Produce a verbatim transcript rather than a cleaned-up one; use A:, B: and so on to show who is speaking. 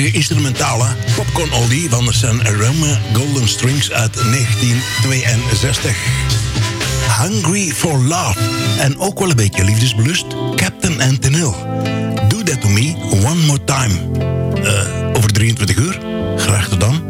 A: prachtige instrumentale popcorn oldie van de San Remo Golden Strings uit negentien tweeënzestig. Hungry for Love. En ook wel een beetje liefdesbelust. Captain and Tennille. Do That To Me One More Time. Uh, over drieëntwintig uur. Graag tot dan.